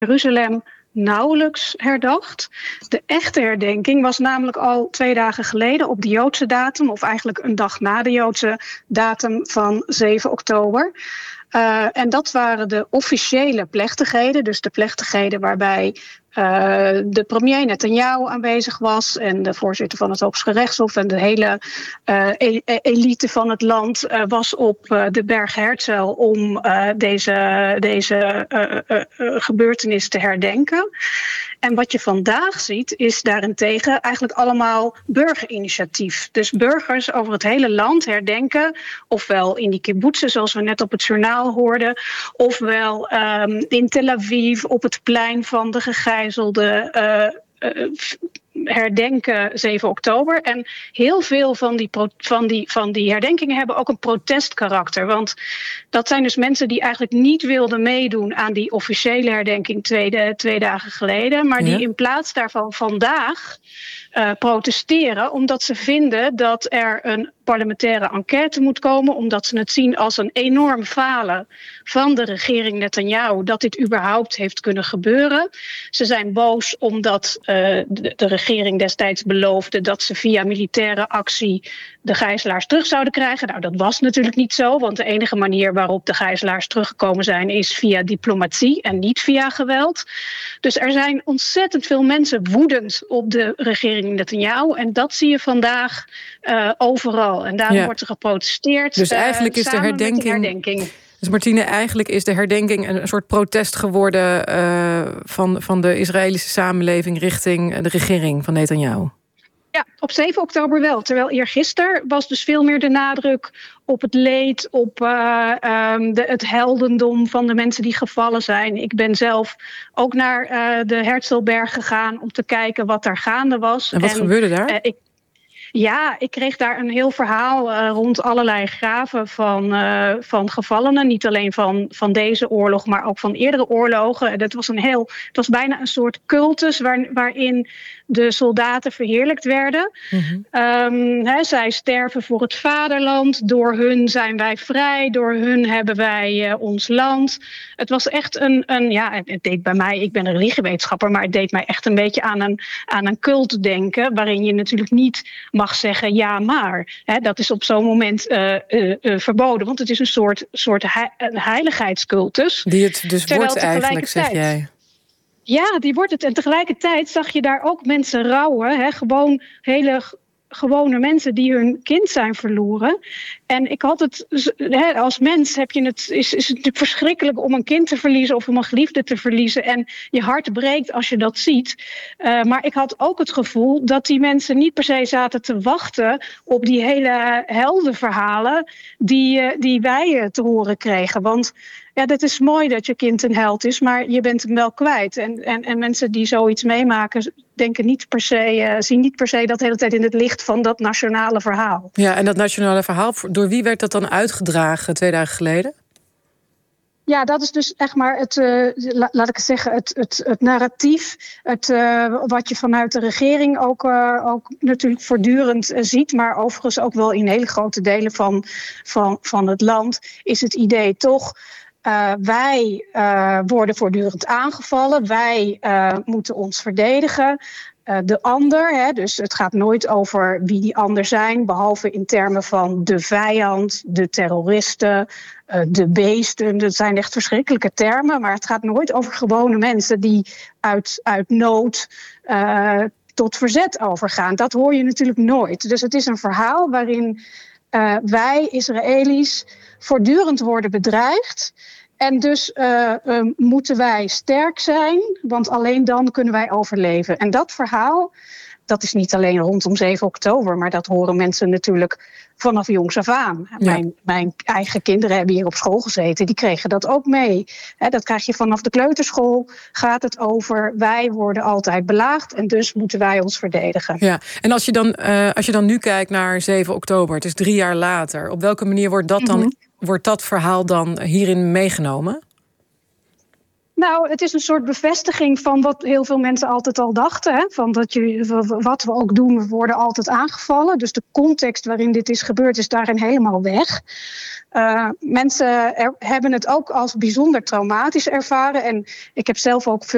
Jeruzalem nauwelijks herdacht. De echte herdenking was namelijk al 2 dagen geleden op de Joodse datum, of eigenlijk een dag na de Joodse datum van 7 oktober. En dat waren de officiële plechtigheden, dus de plechtigheden waarbij de premier Netanyahu aanwezig was en de voorzitter van het Hooggerechtshof en de hele elite van het land was op de berg Herzl om deze gebeurtenis te herdenken. En wat je vandaag ziet is daarentegen eigenlijk allemaal burgerinitiatief. Dus burgers over het hele land herdenken, ofwel in die kibbutzen zoals we net op het journaal hoorden, ofwel in Tel Aviv op het plein van de gegijzelde herdenken 7 oktober. En heel veel van die herdenkingen hebben ook een protestkarakter. Want dat zijn dus mensen die eigenlijk niet wilden meedoen aan die officiële herdenking 2 dagen geleden. Maar die in plaats daarvan vandaag protesteren omdat ze vinden dat er een parlementaire enquête moet komen, omdat ze het zien als een enorm falen van de regering Netanyahu dat dit überhaupt heeft kunnen gebeuren. Ze zijn boos omdat de regering destijds beloofde dat ze via militaire actie de gijzelaars terug zouden krijgen. Nou, dat was natuurlijk niet zo, want de enige manier waarop de gijzelaars teruggekomen zijn is via diplomatie en niet via geweld. Dus er zijn ontzettend veel mensen woedend op de regering Netanyahu en dat zie je vandaag overal. En daarom wordt er geprotesteerd. Dus eigenlijk is de herdenking. Dus Martine, eigenlijk is de herdenking een soort protest geworden van de Israëlische samenleving richting de regering van Netanyahu. Ja, op 7 oktober wel. Terwijl eergisteren was dus veel meer de nadruk op het leed, op het heldendom van de mensen die gevallen zijn. Ik ben zelf ook naar de Herzlberg gegaan om te kijken wat daar gaande was. En wat gebeurde daar? Ik kreeg daar een heel verhaal rond allerlei graven van gevallenen. Niet alleen van deze oorlog, maar ook van eerdere oorlogen. Het was bijna een soort cultus waarin de soldaten verheerlijkt werden. Mm-hmm. Zij sterven voor het vaderland. Door hun zijn wij vrij. Door hun hebben wij ons land. Het was echt het deed bij mij, ik ben een religiewetenschapper, maar het deed mij echt een beetje aan een cult denken, waarin je natuurlijk niet mag zeggen ja maar. Dat is op zo'n moment verboden, want het is een soort heiligheidscultus. Die het dus wordt eigenlijk, zeg jij. Ja, die wordt het. En tegelijkertijd zag je daar ook mensen rouwen. Gewoon hele gewone mensen die hun kind zijn verloren. En ik had het, als mens is het natuurlijk verschrikkelijk om een kind te verliezen of om een geliefde te verliezen. En je hart breekt als je dat ziet. Maar ik had ook het gevoel dat die mensen niet per se zaten te wachten op die hele heldenverhalen die wij te horen kregen. Want ja, dat is mooi dat je kind een held is, maar je bent hem wel kwijt. En mensen die zoiets meemaken, zien niet per se dat de hele tijd in het licht van dat nationale verhaal. Ja, en dat nationale verhaal, door wie werd dat dan uitgedragen 2 dagen geleden? Ja, dat is dus echt maar laat ik het zeggen, het narratief. Wat je vanuit de regering ook natuurlijk voortdurend ziet, maar overigens ook wel in hele grote delen van het land, is het idee toch. Wij worden voortdurend aangevallen. Wij moeten ons verdedigen. De ander, dus het gaat nooit over wie die ander zijn, behalve in termen van de vijand, de terroristen, de beesten. Dat zijn echt verschrikkelijke termen, maar het gaat nooit over gewone mensen die uit nood tot verzet overgaan. Dat hoor je natuurlijk nooit. Dus het is een verhaal waarin wij, Israëli's, voortdurend worden bedreigd. En dus moeten wij sterk zijn, want alleen dan kunnen wij overleven. En dat verhaal, dat is niet alleen rondom 7 oktober... maar dat horen mensen natuurlijk vanaf jongs af aan. Ja. Mijn eigen kinderen hebben hier op school gezeten, die kregen dat ook mee. Dat krijg je vanaf de kleuterschool, gaat het over. Wij worden altijd belaagd en dus moeten wij ons verdedigen. Ja, en als je dan nu kijkt naar 7 oktober, het is 3 jaar later... op welke manier wordt dat dan... Wordt dat verhaal dan hierin meegenomen? Nou, het is een soort bevestiging van wat heel veel mensen altijd al dachten. Hè? Van wat we ook doen, we worden altijd aangevallen. Dus de context waarin dit is gebeurd is daarin helemaal weg. Mensen hebben het ook als bijzonder traumatisch ervaren. En ik heb zelf ook veel